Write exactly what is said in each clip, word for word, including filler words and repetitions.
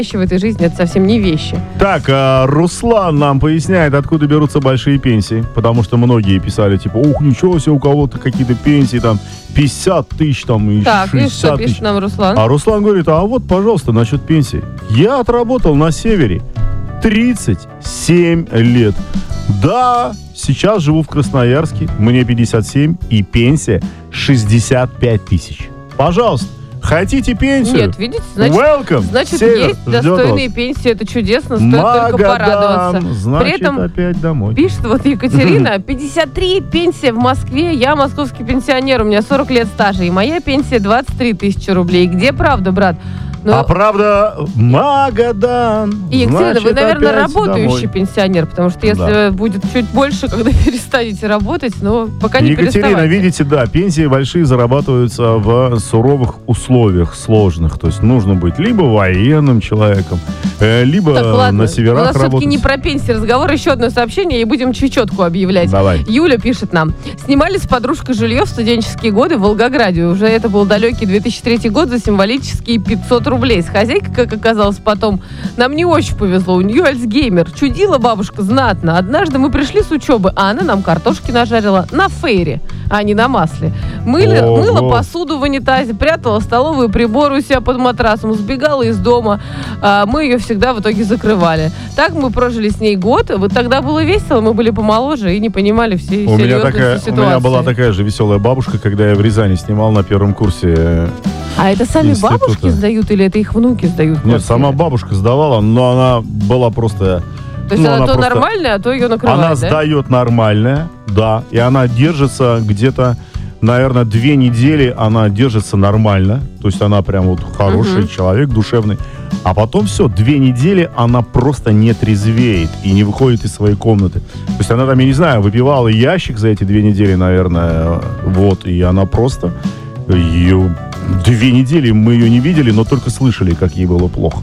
в этой жизни это совсем не вещи. Так, а Руслан нам поясняет, откуда берутся большие пенсии. Потому что многие писали, типа, ух, ничего себе, у кого-то какие-то пенсии, там, пятьдесят тысяч, там, и Так, и что шестьдесят пишет тысяч. нам Руслан? А Руслан говорит, а вот, пожалуйста, насчет пенсии. Я отработал на севере тридцать семь лет. Да, сейчас живу в Красноярске, мне пятьдесят семь, и пенсия шестьдесят пять тысяч. Пожалуйста, хотите пенсию? Нет, видите, значит, Welcome. значит Север есть ждет достойные вас. пенсии, это чудесно, стоит Магадан, только порадоваться. значит, При этом опять домой. пишет вот Екатерина, пятьдесят три пенсия в Москве, я московский пенсионер, у меня сорок лет стажа, и моя пенсия двадцать три тысячи рублей. Где правда, брат? Но... А правда, Магадан. И, Екатерина, значит, вы, наверное, опять работающий домой. пенсионер, потому что если Да. будет чуть больше, когда перестанете работать, но пока не Екатерина, переставайте. видите, да, пенсии большие зарабатываются в суровых условиях, сложных. То есть нужно быть либо военным человеком, э, либо Так, ладно, на северах у нас работать. все-таки не про пенсии разговор, еще одно сообщение, и будем чечетку объявлять. Давай. Юля пишет нам. Снимали с подружкой жилье в студенческие годы в Волгограде. Уже это был далекий две тысячи третий год за символические пятьсот рублей. С хозяйкой, как оказалось потом, нам не очень повезло. У нее альцгеймер. Чудила бабушка знатно. Однажды мы пришли с учебы, а она нам картошки нажарила на фейре, а не на масле. Мыли, Ого. мыла посуду в унитазе, прятала столовые приборы у себя под матрасом, сбегала из дома. А, мы ее всегда в итоге закрывали. Так мы прожили с ней год. Вот тогда было весело, мы были помоложе и не понимали всей У меня, серьезности такая, у ситуации. меня была такая же веселая бабушка, когда я в Рязани снимал на первом курсе. э, А это сами института. бабушки сдают или это их внуки сдают? Нет, квартиры? сама бабушка сдавала, но она была просто... То есть ну, она, она то просто- нормальная, а то ее накрывает, Она да? сдает нормальная, да, и она держится где-то, наверное, две недели она держится нормально, то есть она прям вот хороший Мгм. человек, душевный, а потом все, две недели она просто не трезвеет и не выходит из своей комнаты. То есть она там, я не знаю, выпивала ящик за эти две недели, наверное, вот, и она просто... Ее две недели мы ее не видели, но только слышали, как ей было плохо.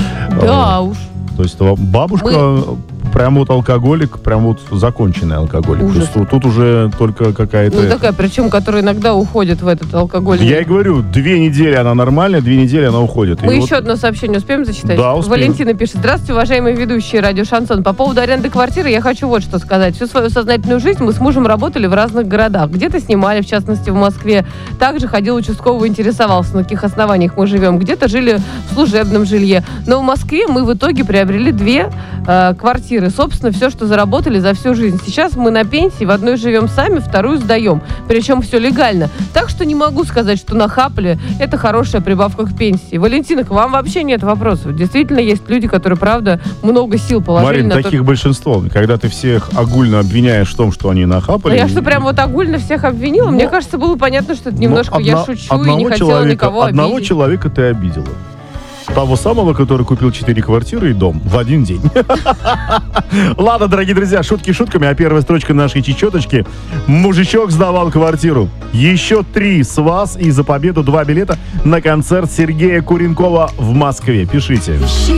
Да уж. То есть бабушка прям вот алкоголик, прям вот законченный алкоголик. Ужас. То есть тут, тут уже только какая-то... Ну такая, причем, которая иногда уходит в этот алкоголь. Я и говорю, две недели она нормальная, две недели она уходит. Мы И еще вот- одно сообщение успеем зачитать? Да, успеем. Валентина пишет. Здравствуйте, уважаемые ведущие радио Шансон. По поводу аренды квартиры я хочу вот что сказать. Всю свою сознательную жизнь мы с мужем работали в разных городах. Где-то снимали, в частности, в Москве. Также ходил участковый, интересовался, на каких основаниях мы живем. Где-то жили в служебном жилье. Но в Москве мы в итоге приобрели две э, квартиры. Собственно, все, что заработали за всю жизнь. Сейчас мы на пенсии, в одной живем сами, вторую сдаем. Причем все легально. Так что не могу сказать, что нахапали. Это хорошая прибавка к пенсии. Валентина, к вам вообще нет вопросов. Действительно, есть люди, которые, правда, много сил положили Марин, на таких то... большинство. Когда ты всех огульно обвиняешь в том, что они нахапали... А я что, прям вот огульно всех обвинила? Ну, Мне кажется, было понятно, что это ну, немножко я одна- шучу и одного не хотела человека- никого Одного обидеть. человека ты обидела. Того самого, который купил четыре квартиры и дом в один день. Ладно, дорогие друзья, шутки шутками, а первая строчка нашей чечеточки. Мужичок сдавал квартиру. Еще три с вас и за победу два билета на концерт Сергея Куренкова в Москве. Пишите.